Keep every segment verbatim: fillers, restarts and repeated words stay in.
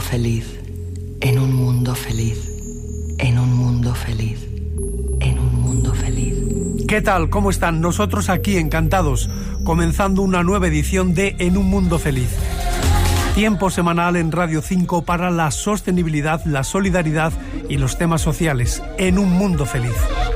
feliz, en un mundo feliz, en un mundo feliz, en un mundo feliz. ¿Qué tal? ¿Cómo están? Nosotros aquí encantados, comenzando una nueva edición de En un mundo feliz. Tiempo semanal en Radio cinco para la sostenibilidad, la solidaridad y los temas sociales. En un mundo feliz.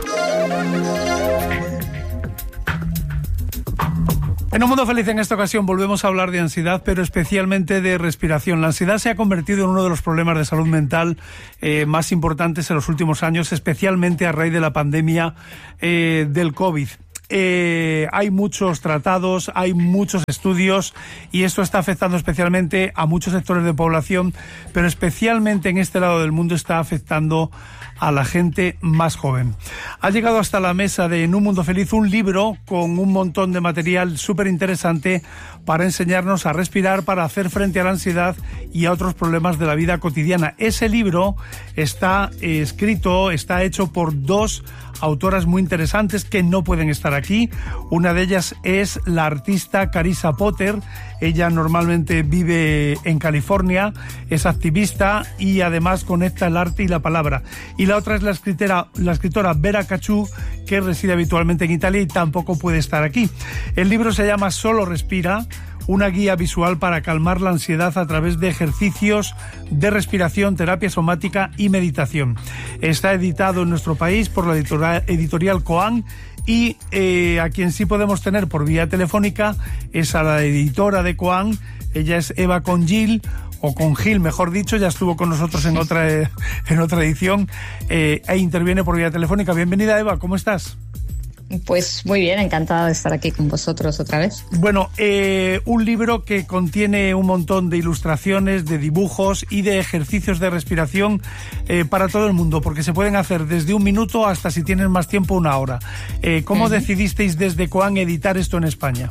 En un mundo feliz, en esta ocasión volvemos a hablar de ansiedad, pero especialmente de respiración. La ansiedad se ha convertido en uno de los problemas de salud mental eh, más importantes en los últimos años, especialmente a raíz de la pandemia eh, del COVID. Eh, hay muchos tratados, hay muchos estudios y esto está afectando especialmente a muchos sectores de población, pero especialmente en este lado del mundo está afectando a la gente más joven. Ha llegado hasta la mesa de En un mundo feliz un libro con un montón de material súper interesante para enseñarnos a respirar, para hacer frente a la ansiedad y a otros problemas de la vida cotidiana. Ese libro está eh, escrito, está hecho por dos autoras muy interesantes que no pueden estar aquí. Una de ellas es la artista Carissa Potter. Ella normalmente vive en California, es activista y además conecta el arte y la palabra. Y la otra es la escritora, la escritora Vera Cachú, que reside habitualmente en Italia y tampoco puede estar aquí. El libro se llama Solo Respira, una guía visual para calmar la ansiedad a través de ejercicios de respiración, terapia somática y meditación. Está editado en nuestro país por la editorial, editorial Coan y eh, a quien sí podemos tener por vía telefónica es a la editora de Coan. Ella es Eva Congil, o con Gil, mejor dicho, ya estuvo con nosotros en otra, en otra edición eh, e interviene por vía telefónica. Bienvenida, Eva, ¿cómo estás? Pues muy bien, encantada de estar aquí con vosotros otra vez. Bueno, eh, un libro que contiene un montón de ilustraciones, de dibujos y de ejercicios de respiración eh, para todo el mundo, porque se pueden hacer desde un minuto hasta, si tienes más tiempo, una hora. Eh, ¿Cómo uh-huh. decidisteis desde Coan editar esto en España?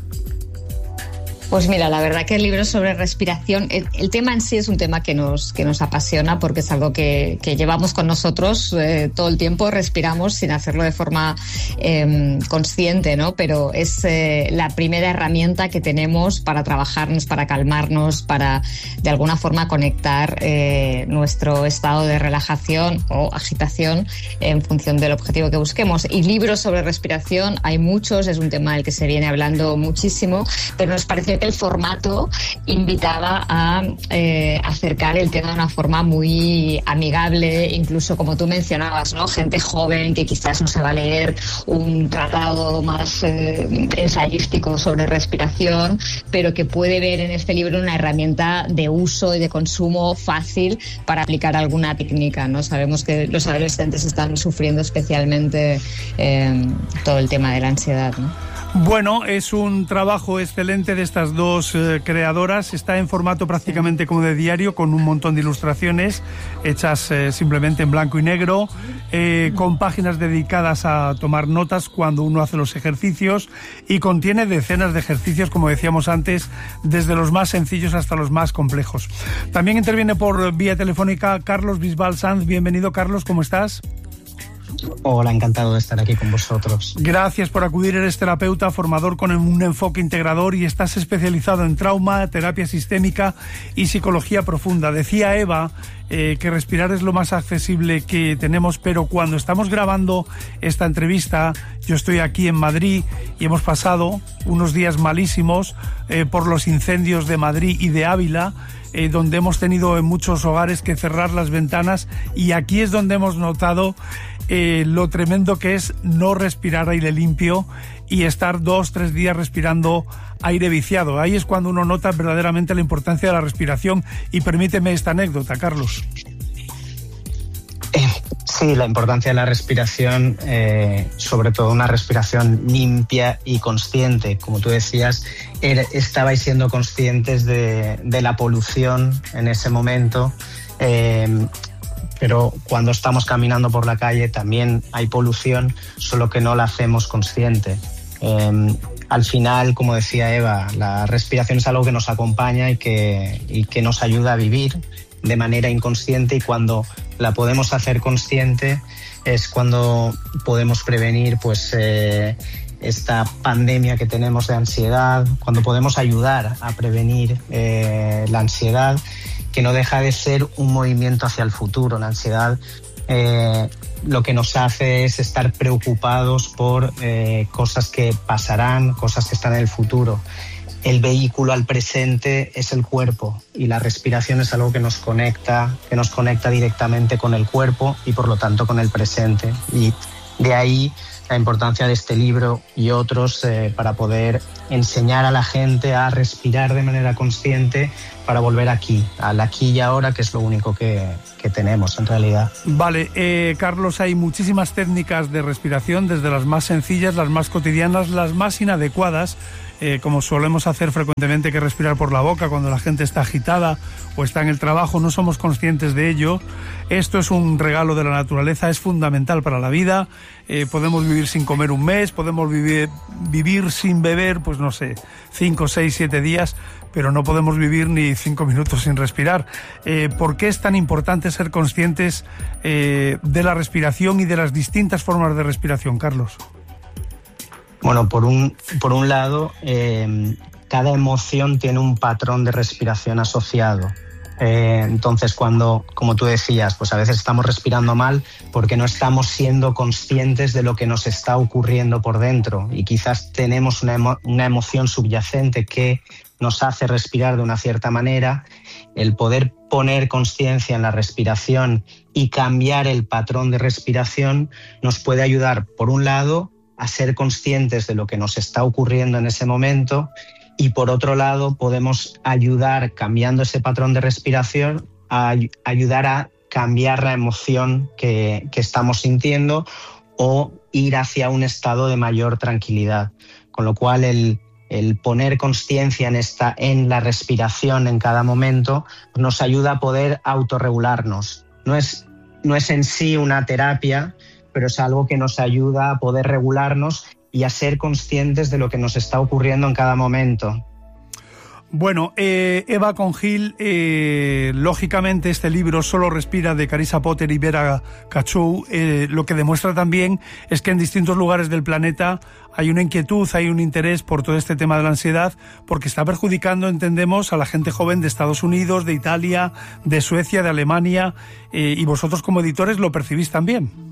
Pues mira, la verdad que el libro sobre respiración, el, el tema en sí es un tema que nos, que nos apasiona porque es algo que, que llevamos con nosotros eh, todo el tiempo, respiramos sin hacerlo de forma eh, consciente, ¿no? Pero es eh, la primera herramienta que tenemos para trabajarnos, para calmarnos, para de alguna forma conectar eh, nuestro estado de relajación o agitación en función del objetivo que busquemos. Y libros sobre respiración hay muchos, es un tema del que se viene hablando muchísimo, pero nos parece que el formato invitaba a eh, acercar el tema de una forma muy amigable, incluso como tú mencionabas, ¿no? Gente joven que quizás no se va a leer un tratado más eh, ensayístico sobre respiración, pero que puede ver en este libro una herramienta de uso y de consumo fácil para aplicar alguna técnica, ¿no? Sabemos que los adolescentes están sufriendo especialmente eh, todo el tema de la ansiedad, ¿no? Bueno, es un trabajo excelente de estas dos eh, creadoras. Está en formato prácticamente como de diario, con un montón de ilustraciones hechas eh, simplemente en blanco y negro, eh, con páginas dedicadas a tomar notas cuando uno hace los ejercicios, y contiene decenas de ejercicios, como decíamos antes, desde los más sencillos hasta los más complejos. También interviene por vía telefónica Carlos Bisbal Sanz. Bienvenido, Carlos, ¿cómo estás? Hola, encantado de estar aquí con vosotros. Gracias por acudir. Eres terapeuta, formador con un enfoque integrador y estás especializado en trauma, terapia sistémica y psicología profunda. Decía Eva eh, que respirar es lo más accesible que tenemos, pero cuando estamos grabando esta entrevista, yo estoy aquí en Madrid y hemos pasado unos días malísimos eh, por los incendios de Madrid y de Ávila, eh, donde hemos tenido en muchos hogares que cerrar las ventanas, y aquí es donde hemos notado Eh, lo tremendo que es no respirar aire limpio y estar dos, tres días respirando aire viciado. Ahí es cuando uno nota verdaderamente la importancia de la respiración. Y permíteme esta anécdota, Carlos. Eh, sí, la importancia de la respiración, eh, sobre todo una respiración limpia y consciente. Como tú decías, er, estabais siendo conscientes de, de la polución en ese momento. Eh, Pero cuando estamos caminando por la calle también hay polución, solo que no la hacemos consciente. Eh, al final, como decía Eva, la respiración es algo que nos acompaña y que, y que nos ayuda a vivir de manera inconsciente, y cuando la podemos hacer consciente es cuando podemos prevenir pues, eh, esta pandemia que tenemos de ansiedad, cuando podemos ayudar a prevenir eh, la ansiedad. que no deja de ser un movimiento hacia el futuro. La ansiedad eh, lo que nos hace es estar preocupados por eh, cosas que pasarán, cosas que están en el futuro. El vehículo al presente es el cuerpo y la respiración es algo que nos conecta, que nos conecta directamente con el cuerpo y por lo tanto con el presente. Y de ahí la importancia de este libro y otros eh, para poder enseñar a la gente a respirar de manera consciente para volver aquí, al aquí y ahora, que es lo único que, que tenemos en realidad. Vale, eh, Carlos, hay muchísimas técnicas de respiración, desde las más sencillas, las más cotidianas, las más inadecuadas, eh, como solemos hacer frecuentemente, que respirar por la boca cuando la gente está agitada o está en el trabajo, no somos conscientes de ello. Esto es un regalo de la naturaleza, es fundamental para la vida. Eh, podemos vivir sin comer un mes, podemos vivir, vivir sin beber, pues no sé, cinco, seis, siete días, pero no podemos vivir ni cinco minutos sin respirar. Eh, ¿Por qué es tan importante ser conscientes eh, de la respiración y de las distintas formas de respiración, Carlos? Bueno, por un, por un lado, eh, cada emoción tiene un patrón de respiración asociado. Eh, entonces, cuando, como tú decías, pues a veces estamos respirando mal porque no estamos siendo conscientes de lo que nos está ocurriendo por dentro y quizás tenemos una, emo- una emoción subyacente que nos hace respirar de una cierta manera. El poder poner conciencia en la respiración y cambiar el patrón de respiración nos puede ayudar, por un lado, a ser conscientes de lo que nos está ocurriendo en ese momento, y por otro lado podemos ayudar, cambiando ese patrón de respiración, a ay- ayudar a cambiar la emoción que, que estamos sintiendo o ir hacia un estado de mayor tranquilidad. Con lo cual el, el poner conciencia en, esta, en la respiración en cada momento nos ayuda a poder autorregularnos. No es, no es en sí una terapia, pero es algo que nos ayuda a poder regularnos y a ser conscientes de lo que nos está ocurriendo en cada momento. Bueno, eh, Eva Congil, eh, lógicamente este libro Solo respira, de Carissa Potter y Vera Cachou, eh, lo que demuestra también es que en distintos lugares del planeta hay una inquietud, hay un interés por todo este tema de la ansiedad, porque está perjudicando, entendemos, a la gente joven de Estados Unidos, de Italia, de Suecia, de Alemania, eh, y vosotros como editores lo percibís también.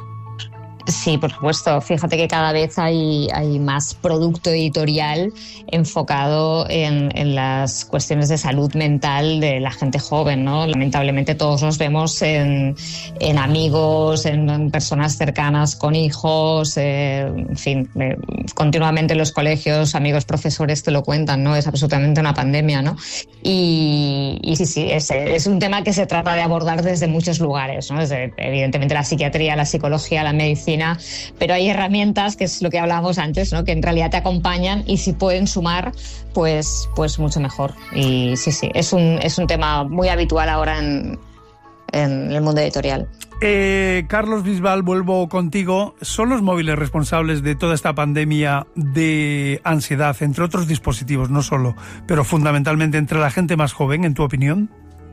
Sí, por supuesto. Fíjate que cada vez hay, hay más producto editorial enfocado en, en las cuestiones de salud mental de la gente joven, ¿no? Lamentablemente todos los vemos en, en amigos, en, en personas cercanas con hijos, eh, en fin, eh, continuamente en los colegios, amigos, profesores te lo cuentan, ¿no? Es absolutamente una pandemia, ¿no? Y, y sí, sí, es, es un tema que se trata de abordar desde muchos lugares, ¿no? Desde, evidentemente, la psiquiatría, la psicología, la medicina, pero hay herramientas, que es lo que hablábamos antes, ¿no? Que en realidad te acompañan, y si pueden sumar, pues, pues mucho mejor. Y sí, sí, es un, es un tema muy habitual ahora en, en el mundo editorial. Eh, Carlos Bisbal, vuelvo contigo. ¿Son los móviles responsables de toda esta pandemia de ansiedad, entre otros dispositivos, no solo, pero fundamentalmente entre la gente más joven, en tu opinión?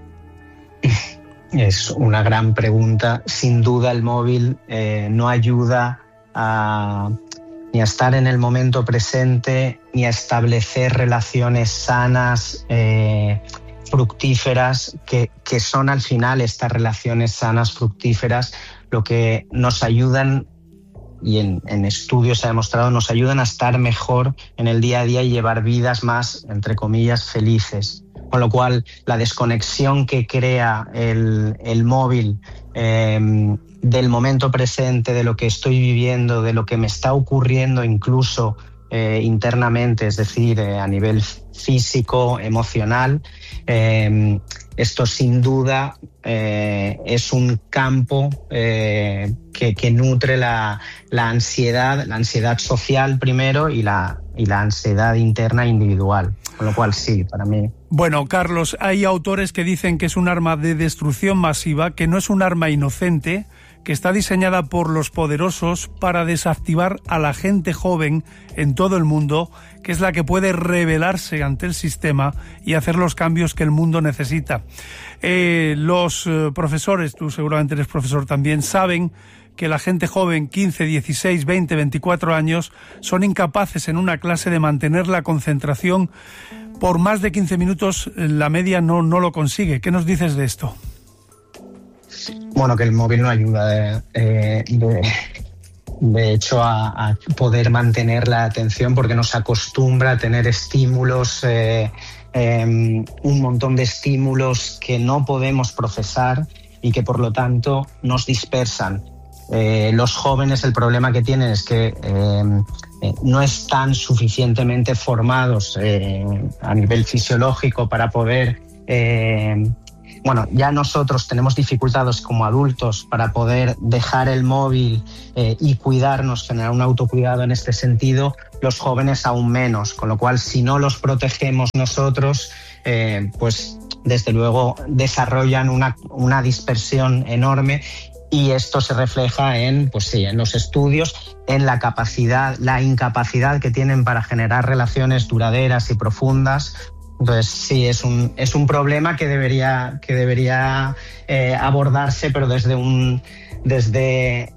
Es una gran pregunta. Sin duda el móvil eh, no ayuda a, ni a estar en el momento presente, ni a establecer relaciones sanas, eh, fructíferas, que, que son al final estas relaciones sanas, fructíferas, lo que nos ayudan, y en, en estudios se ha demostrado, nos ayudan a estar mejor en el día a día y llevar vidas más, entre comillas, felices. Con lo cual, la desconexión que crea el, el móvil eh, del momento presente, de lo que estoy viviendo, de lo que me está ocurriendo incluso eh, internamente, es decir, eh, a nivel físico, emocional, eh, esto sin duda eh, es un campo eh, que, que nutre la, la ansiedad, la ansiedad social primero y la, y la ansiedad interna individual. Con lo cual sí, para mí. Bueno, Carlos, hay autores que dicen que es un arma de destrucción masiva, que no es un arma inocente, que está diseñada por los poderosos para desactivar a la gente joven en todo el mundo, que es la que puede rebelarse ante el sistema y hacer los cambios que el mundo necesita. Eh, los eh, profesores, tú seguramente eres profesor también, saben que la gente joven, quince, dieciséis, veinte, veinticuatro años, son incapaces en una clase de mantener la concentración por más de quince minutos. La media no, no lo consigue. ¿Qué nos dices de esto? Bueno, que el móvil no ayuda eh, de, de hecho a, a poder mantener la atención, porque nos acostumbra a tener estímulos, eh, eh, un montón de estímulos que no podemos procesar y que por lo tanto nos dispersan. Eh, los jóvenes, el problema que tienen es que eh, eh, no están suficientemente formados eh, a nivel fisiológico para poder... Eh, bueno, ya nosotros tenemos dificultades como adultos para poder dejar el móvil eh, y cuidarnos, generar un autocuidado en este sentido, los jóvenes aún menos, con lo cual si no los protegemos nosotros, eh, pues desde luego desarrollan una, una dispersión enorme. Y esto se refleja en, pues sí, en los estudios, en la capacidad, la incapacidad que tienen para generar relaciones duraderas y profundas. Entonces sí, es un, es un problema que debería, que debería eh, abordarse, pero desde un, desde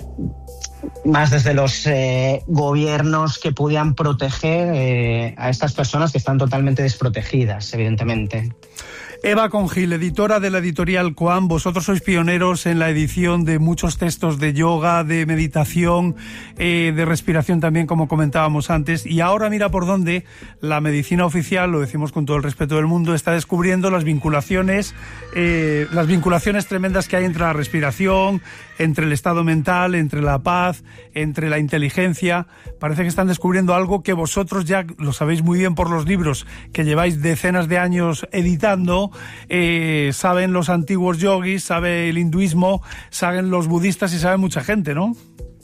más desde los eh, gobiernos que pudieran proteger eh, a estas personas que están totalmente desprotegidas, evidentemente. Eva Congil, editora de la editorial Coam, vosotros sois pioneros en la edición de muchos textos de yoga, de meditación, eh, de respiración también, como comentábamos antes, y ahora mira por dónde la medicina oficial, lo decimos con todo el respeto del mundo, está descubriendo las vinculaciones, eh, las vinculaciones tremendas que hay entre la respiración, entre el estado mental, entre la paz, entre la inteligencia. Parece que están descubriendo algo que vosotros ya lo sabéis muy bien por los libros que lleváis decenas de años editando. Eh, saben los antiguos yogis, sabe el hinduismo, saben los budistas y sabe mucha gente, ¿no?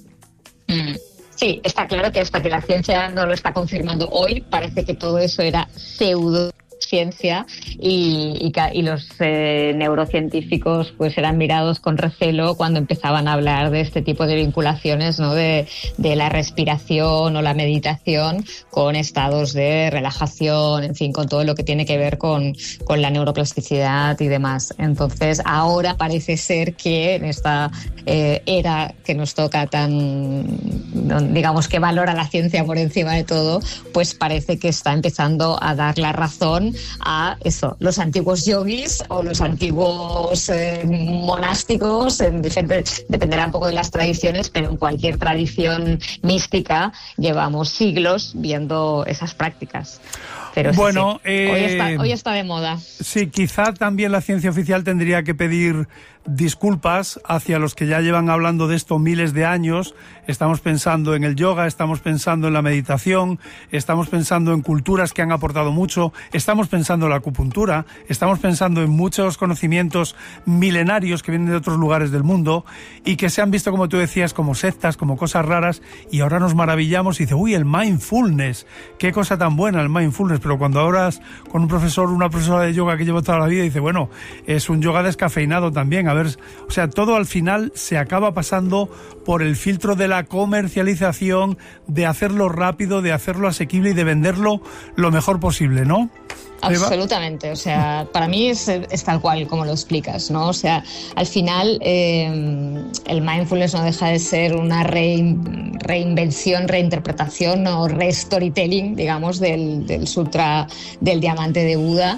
Mm. Sí, está claro que hasta que la ciencia no lo está confirmando hoy, parece que todo eso era pseudo ciencia y, y, y los eh, neurocientíficos pues eran mirados con recelo cuando empezaban a hablar de este tipo de vinculaciones, ¿no? de, de la respiración o la meditación con estados de relajación, en fin, con todo lo que tiene que ver con, con la neuroplasticidad y demás. Entonces ahora parece ser que en esta eh, era que nos toca tan, digamos, que valora la ciencia por encima de todo, pues parece que está empezando a dar la razón a eso, los antiguos yogis o los antiguos eh, monásticos, en diferentes, dependerá un poco de las tradiciones, pero en cualquier tradición mística llevamos siglos viendo esas prácticas. Pero bueno, sí, sí. Eh, hoy, está, hoy está de moda. Sí, quizá también la ciencia oficial tendría que pedir disculpas hacia los que ya llevan hablando de esto miles de años. Estamos pensando en el yoga, estamos pensando en la meditación, estamos pensando en culturas que han aportado mucho, estamos pensando en la acupuntura, estamos pensando en muchos conocimientos milenarios que vienen de otros lugares del mundo y que se han visto, como tú decías, como sectas, como cosas raras, y ahora nos maravillamos y dice, uy, el mindfulness, qué cosa tan buena el mindfulness. Pero cuando hablas con un profesor, una profesora de yoga que lleva toda la vida, dice, bueno, es un yoga descafeinado también. A ver, o sea, todo al final se acaba pasando por el filtro de la comercialización, de hacerlo rápido, de hacerlo asequible y de venderlo lo mejor posible, ¿no? Absolutamente, o sea, para mí es, es tal cual como lo explicas, ¿no? O sea, al final eh, el mindfulness no deja de ser una rein, reinvención, reinterpretación o re-storytelling, digamos, del, del sutra del diamante de Buda,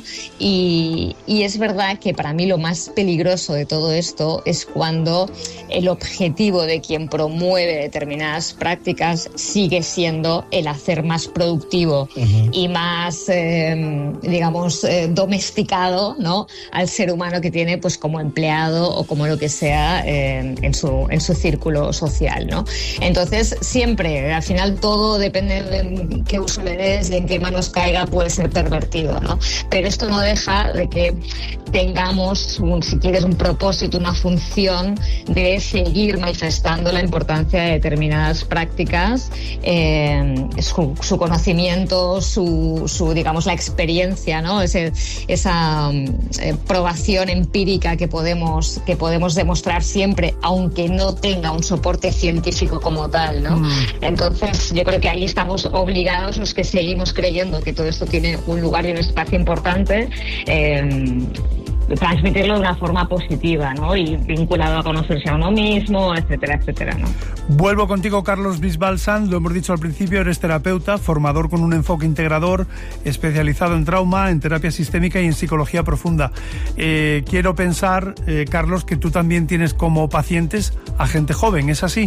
y, y es verdad que para mí lo más peligroso de todo esto es cuando el objetivo de quien promueve determinadas prácticas sigue siendo el hacer más productivo uh-huh. y más... Eh, digamos, eh, domesticado, ¿no?, al ser humano que tiene pues como empleado o como lo que sea eh, en, su, en su círculo social, ¿no? Entonces, siempre, al final todo depende de qué uso le des, de en qué manos caiga, puede ser pervertido, ¿no? Pero esto no deja de que tengamos, un, si quieres, un propósito, una función de seguir manifestando la importancia de determinadas prácticas, eh, su, su conocimiento, su, su, digamos, la experiencia, ¿no? Ese, esa eh, probación empírica que podemos, que podemos demostrar siempre, aunque no tenga un soporte científico como tal, ¿no? Mm. Entonces, yo creo que ahí estamos obligados, los que seguimos creyendo que todo esto tiene un lugar y un espacio importante, eh, transmitirlo de una forma positiva, ¿no? Y vinculado a conocerse a uno mismo, etcétera, etcétera, ¿no? Vuelvo contigo, Carlos Bisbal Sanz, lo hemos dicho al principio, eres terapeuta, formador con un enfoque integrador, especializado en trauma, en terapia sistémica y en psicología profunda. Eh, quiero pensar, eh, Carlos, que tú también tienes como pacientes a gente joven, ¿es así?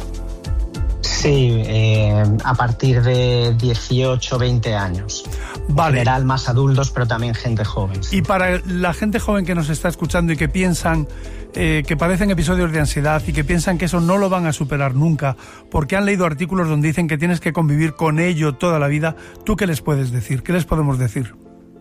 Sí, eh, a partir de dieciocho, veinte años. Vale. En general más adultos, pero también gente joven. Sí. Y para la gente joven que nos está escuchando y que piensan eh, que padecen episodios de ansiedad y que piensan que eso no lo van a superar nunca, porque han leído artículos donde dicen que tienes que convivir con ello toda la vida, ¿tú qué les puedes decir? ¿Qué les podemos decir?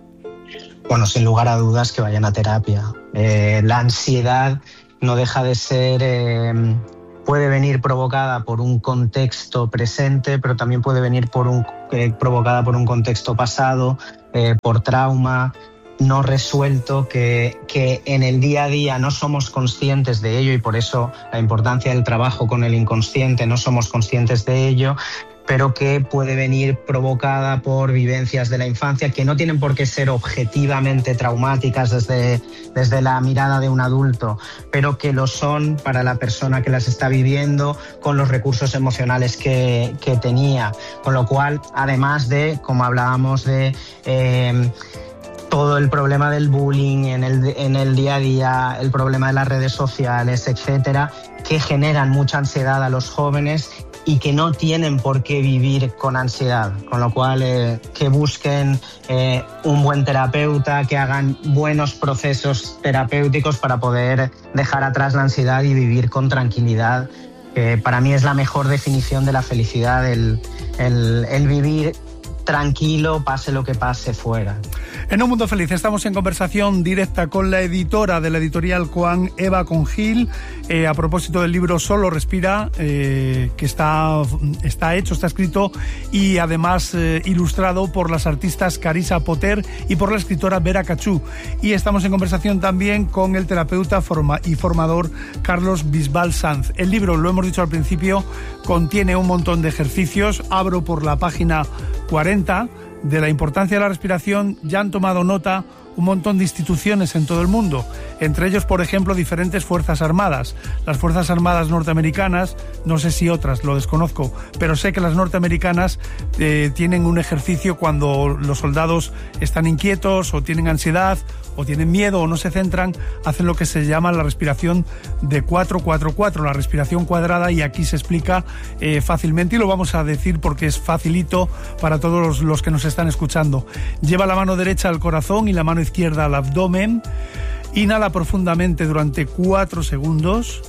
Bueno, sin lugar a dudas que vayan a terapia. Eh, la ansiedad no deja de ser... Eh, puede venir provocada por un contexto presente, pero también puede venir por un, eh, provocada por un contexto pasado, eh, por trauma no resuelto, que, que en el día a día no somos conscientes de ello, y por eso la importancia del trabajo con el inconsciente, no somos conscientes de ello, pero que puede venir provocada por vivencias de la infancia que no tienen por qué ser objetivamente traumáticas desde, desde la mirada de un adulto, pero que lo son para la persona que las está viviendo con los recursos emocionales que, que tenía. Con lo cual, además de, como hablábamos de... Eh, todo el problema del bullying en el, en el día a día, el problema de las redes sociales, etcétera, que generan mucha ansiedad a los jóvenes y que no tienen por qué vivir con ansiedad, con lo cual eh, que busquen eh, un buen terapeuta, que hagan buenos procesos terapéuticos para poder dejar atrás la ansiedad y vivir con tranquilidad, que para mí es la mejor definición de la felicidad, el, el, el vivir tranquilo, pase lo que pase fuera. En Un Mundo Feliz estamos en conversación directa con la editora de la editorial Coan, Eva Congil, eh, a propósito del libro Solo Respira, eh, que está, está hecho, está escrito y además eh, ilustrado por las artistas Carissa Potter y por la escritora Vera Cachú. Y estamos en conversación también con el terapeuta forma y formador Carlos Bisbal Sanz. El libro, lo hemos dicho al principio, contiene un montón de ejercicios. Abro por la página cuarenta. De la importancia de la respiración ya han tomado nota un montón de instituciones en todo el mundo, entre ellos, por ejemplo, diferentes fuerzas armadas. Las fuerzas armadas norteamericanas, no sé si otras, lo desconozco, pero sé que las norteamericanas eh, tienen un ejercicio cuando los soldados están inquietos o tienen ansiedad o tienen miedo o no se centran, hacen lo que se llama la respiración de cuatro cuatro cuatro, la respiración cuadrada, y aquí se explica eh, fácilmente, y lo vamos a decir porque es facilito para todos los, los que nos están escuchando. Lleva la mano derecha al corazón y la mano izquierda al abdomen. Inhala profundamente durante cuatro segundos.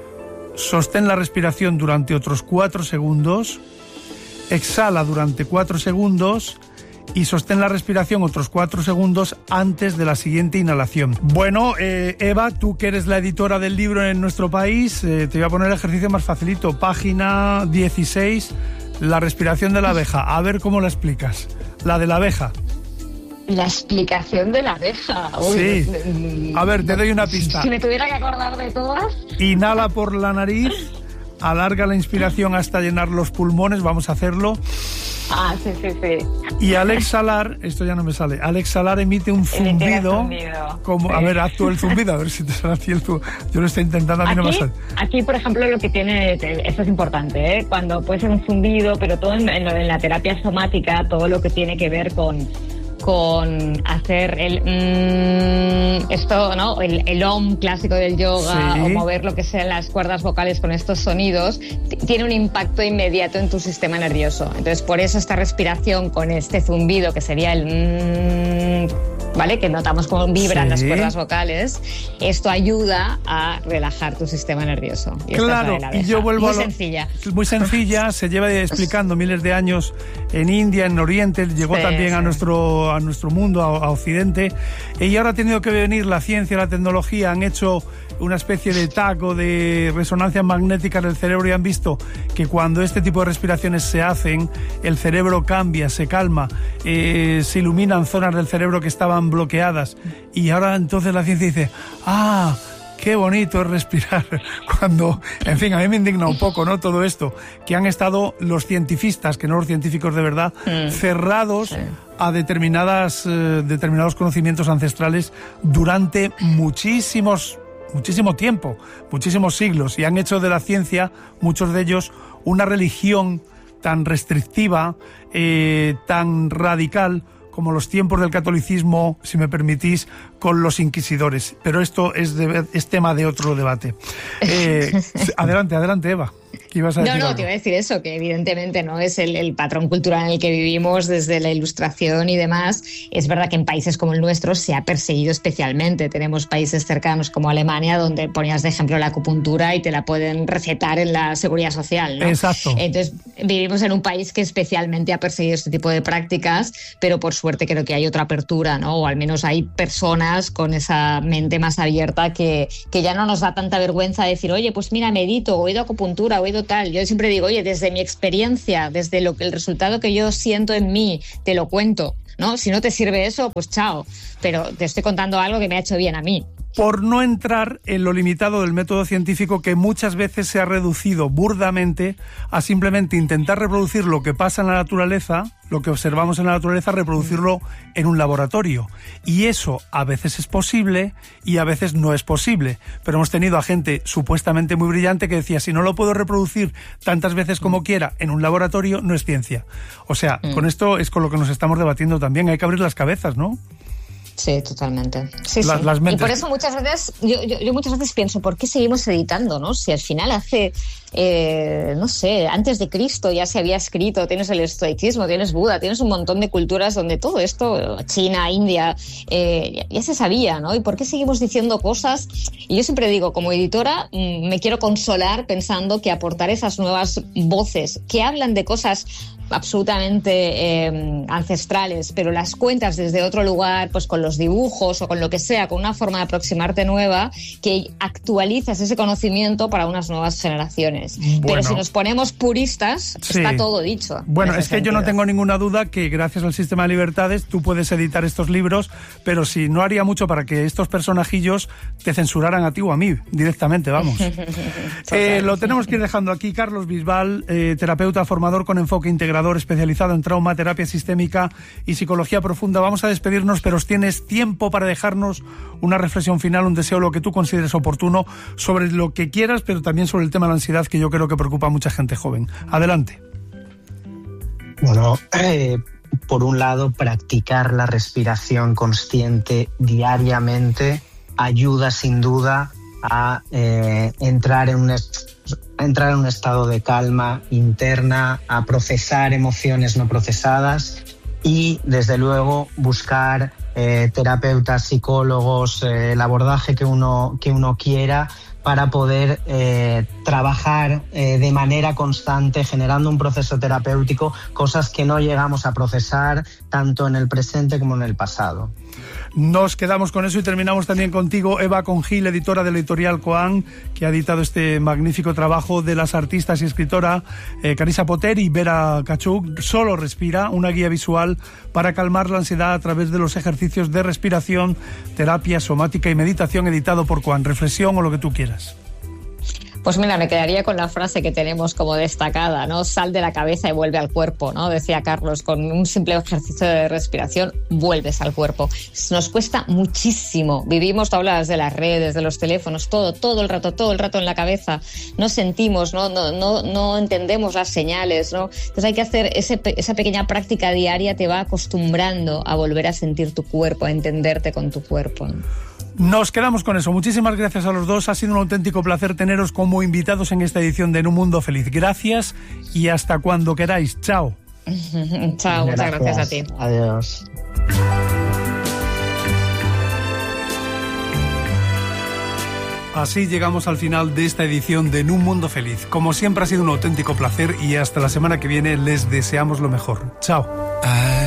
Sostén la respiración durante otros cuatro segundos. Exhala durante cuatro segundos. Y sostén la respiración otros cuatro segundos antes de la siguiente inhalación. Bueno, eh, Eva, tú que eres la editora del libro en nuestro país, eh, te voy a poner el ejercicio más facilito. Página dieciséis, la respiración de la abeja. A ver cómo la explicas. La de la abeja. La explicación de la abeja. Uy, sí. A ver, te doy una pista. Si me tuviera que acordar de todas. Inhala por la nariz, alarga la inspiración hasta llenar los pulmones, vamos a hacerlo. Ah, sí, sí, sí. Y al exhalar, esto ya no me sale, al exhalar emite un zumbido. zumbido. Como, sí. A ver, haz tú el zumbido, a ver si te sale a ti el zumbido. Yo lo estoy intentando, a mí aquí, no me sale. Aquí, por ejemplo, lo que tiene, esto es importante, ¿eh? Cuando puede ser un zumbido, pero todo en, en, en la terapia somática, todo lo que tiene que ver con... con hacer el mmm, esto, ¿no? El, el om clásico del yoga, sí. O mover lo que sean las cuerdas vocales con estos sonidos, t- tiene un impacto inmediato en tu sistema nervioso. Entonces, por eso esta respiración con este zumbido, que sería el mmm, ¿vale? Que notamos cómo vibran sí. las cuerdas vocales, esto ayuda a relajar tu sistema nervioso. Y claro, esta es y yo vuelvo muy a lo, sencilla. Muy sencilla, se lleva explicando miles de años en India, en Oriente, llegó sí, también sí. a nuestro a nuestro mundo, a, a Occidente, y ahora ha tenido que venir la ciencia, la tecnología, han hecho una especie de taco de resonancias magnéticas del cerebro y han visto que cuando este tipo de respiraciones se hacen, el cerebro cambia, se calma, eh, se iluminan zonas del cerebro que estaban bloqueadas, y ahora entonces la ciencia dice, ah, qué bonito es respirar cuando, en fin, a mí me indigna un poco, ¿no? Todo esto, que han estado los científicos, que no los científicos de verdad, mm. cerrados sí. a determinadas, eh, determinados conocimientos ancestrales durante muchísimos, muchísimo tiempo, muchísimos siglos, y han hecho de la ciencia, muchos de ellos, una religión tan restrictiva, eh, tan radical, como los tiempos del catolicismo, si me permitís, con los inquisidores. Pero esto es, de, es tema de otro debate. Eh, adelante, adelante, Eva. ¿Qué ibas a decir? No, no, algo? te iba a decir eso, que evidentemente no es el, el patrón cultural en el que vivimos desde la Ilustración y demás. Es verdad que en países como el nuestro se ha perseguido especialmente. Tenemos países cercanos como Alemania, donde ponías de ejemplo la acupuntura y te la pueden recetar en la seguridad social, ¿no? Exacto. Entonces, vivimos en un país que especialmente ha perseguido este tipo de prácticas, pero por suerte creo que hay otra apertura, ¿no? O al menos hay personas con esa mente más abierta que, que ya no nos da tanta vergüenza decir, oye, pues mira, medito, o he ido a acupuntura, o he ido tal. Yo siempre digo, oye, desde mi experiencia, desde lo que el resultado que yo siento en mí, te lo cuento, ¿no? Si no te sirve eso, pues chao. Pero te estoy contando algo que me ha hecho bien a mí. Por no entrar en lo limitado del método científico, que muchas veces se ha reducido burdamente a simplemente intentar reproducir lo que pasa en la naturaleza, lo que observamos en la naturaleza, reproducirlo en un laboratorio. Y eso a veces es posible y a veces no es posible. Pero hemos tenido a gente supuestamente muy brillante que decía, si no lo puedo reproducir tantas veces como quiera en un laboratorio, no es ciencia. O sea, mm. con esto es con lo que nos estamos debatiendo también. Hay que abrir las cabezas, ¿no? Sí, totalmente. Sí, las, sí. Las y por eso muchas veces, yo, yo, yo muchas veces pienso, ¿por qué seguimos editando, no? Si al final hace, eh, no sé, antes de Cristo ya se había escrito, tienes el estoicismo, tienes Buda, tienes un montón de culturas donde todo esto, China, India, eh, ya, ya se sabía, ¿no? ¿Y por qué seguimos diciendo cosas? Y yo siempre digo, como editora, mmm, me quiero consolar pensando que aportar esas nuevas voces que hablan de cosas absolutamente eh, ancestrales, pero las cuentas desde otro lugar, pues con los dibujos o con lo que sea, con una forma de aproximarte nueva, que actualizas ese conocimiento para unas nuevas generaciones. Bueno, pero si nos ponemos puristas, sí. está todo dicho. Bueno, es que sentido. Yo no tengo ninguna duda que gracias al sistema de libertades tú puedes editar estos libros, pero si no haría mucho para que estos personajillos te censuraran a ti o a mí, directamente, vamos. eh, lo tenemos que ir dejando aquí. Carlos Bisbal, eh, terapeuta, formador con enfoque integral, especializado en trauma, terapia sistémica y psicología profunda. Vamos a despedirnos, pero tienes tiempo para dejarnos una reflexión final, un deseo, lo que tú consideres oportuno, sobre lo que quieras, pero también sobre el tema de la ansiedad, que yo creo que preocupa a mucha gente joven. Adelante. Bueno, eh, por un lado, practicar la respiración consciente diariamente ayuda sin duda a eh, entrar en un est- a entrar en un estado de calma interna, a procesar emociones no procesadas y, desde luego, buscar eh, terapeutas, psicólogos, eh, el abordaje que uno, que uno quiera para poder eh, trabajar eh, de manera constante, generando un proceso terapéutico, cosas que no llegamos a procesar tanto en el presente como en el pasado. Nos quedamos con eso y terminamos también contigo, Eva Congil, editora de la editorial Coan, que ha editado este magnífico trabajo de las artistas y escritora eh, Carissa Poter y Vera Kachuk, Solo Respira, una guía visual para calmar la ansiedad a través de los ejercicios de respiración, terapia somática y meditación, editado por Coan. Reflexión o lo que tú quieras. Pues mira, me quedaría con la frase que tenemos como destacada, ¿no? Sal de la cabeza y vuelve al cuerpo, ¿no? Decía Carlos, con un simple ejercicio de respiración vuelves al cuerpo. Nos cuesta muchísimo. Vivimos, tú hablas de las redes, de los teléfonos, todo, todo el rato, todo el rato en la cabeza. No sentimos, no, no, no, no entendemos las señales, ¿no? Entonces hay que hacer ese, esa pequeña práctica diaria, te va acostumbrando a volver a sentir tu cuerpo, a entenderte con tu cuerpo, ¿no? Nos quedamos con eso. Muchísimas gracias a los dos. Ha sido un auténtico placer teneros como invitados en esta edición de En un Mundo Feliz. Gracias y hasta cuando queráis. Chao. Chao, muchas gracias a ti. Adiós. Así llegamos al final de esta edición de En un Mundo Feliz. Como siempre ha sido un auténtico placer y hasta la semana que viene les deseamos lo mejor. Chao.